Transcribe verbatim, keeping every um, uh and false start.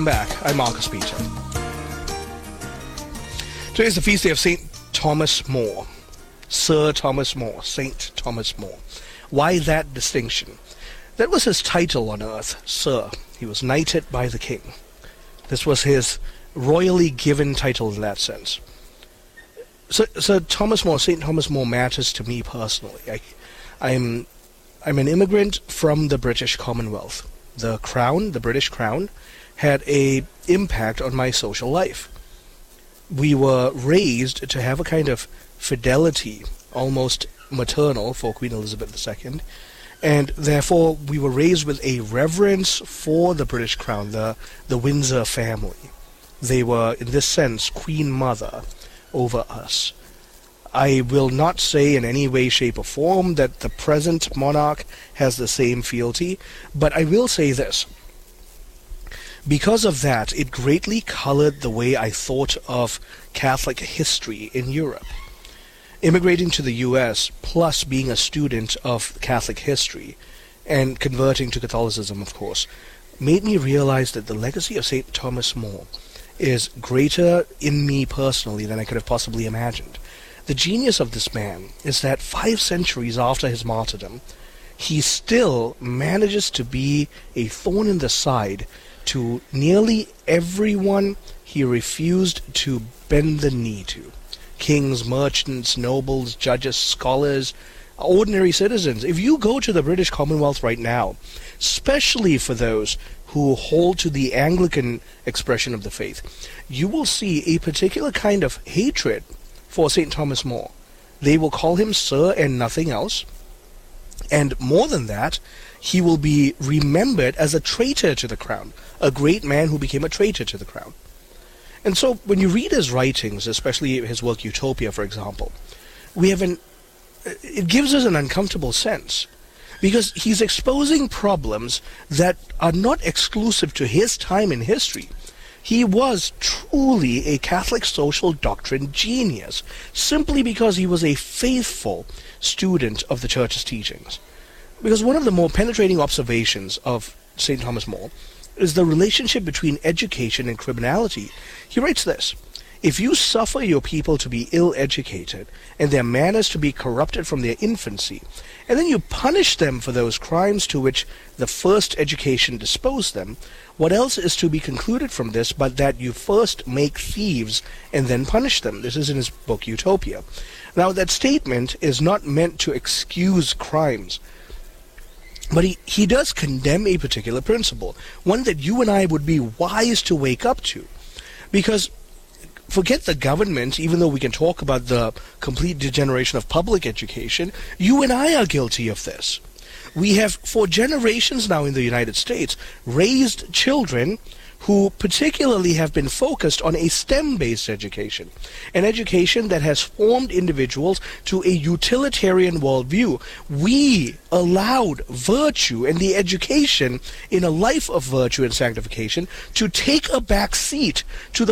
Back. I'm Marcus Peter. Today is the feast day of Saint Thomas More. Sir Thomas More. Saint Thomas More. Why that distinction? That was his title on earth, Sir. He was knighted by the king. This was his royally given title in that sense. Sir, Sir Thomas More, Saint Thomas More matters to me personally. I, I'm, I'm an immigrant from the British Commonwealth. The Crown, the British Crown, had a impact on my social life. We were raised to have a kind of fidelity, almost maternal, for Queen Elizabeth the Second, and therefore we were raised with a reverence for the British Crown, the, the Windsor family. They were, in this sense, Queen Mother over us. I will not say in any way, shape, or form that the present monarch has the same fealty, but I will say this. Because of that, it greatly colored the way I thought of Catholic history in Europe. Immigrating to the U S, plus being a student of Catholic history, and converting to Catholicism, of course, made me realize that the legacy of Saint Thomas More is greater in me personally than I could have possibly imagined. The genius of this man is that five centuries after his martyrdom, he still manages to be a thorn in the side to nearly everyone he refused to bend the knee to. Kings, merchants, nobles, judges, scholars, ordinary citizens. If you go to the British Commonwealth right now, especially for those who hold to the Anglican expression of the faith, you will see a particular kind of hatred for Saint Thomas More. They will call him Sir and nothing else. And more than that, he will be remembered as a traitor to the crown, a great man who became a traitor to the crown. And so when you read his writings, especially his work Utopia, for example, we have an, it gives us an uncomfortable sense, because he's exposing problems that are not exclusive to his time in history. He was truly a Catholic social doctrine genius, simply because he was a faithful student of the Church's teachings. Because one of the more penetrating observations of Saint Thomas More is the relationship between education and criminality. He writes this: if you suffer your people to be ill-educated and their manners to be corrupted from their infancy, and then you punish them for those crimes to which the first education disposed them, what else is to be concluded from this but that you first make thieves and then punish them? This is in his book Utopia. Now, that statement is not meant to excuse crimes, but he, he does condemn a particular principle, one that you and I would be wise to wake up to. Because forget the government, even though we can talk about the complete degeneration of public education, you and I are guilty of this. We have, for generations now in the United States, raised children who particularly have been focused on a STEM-based education, an education that has formed individuals to a utilitarian worldview. We allowed virtue and the education in a life of virtue and sanctification to take a back seat to the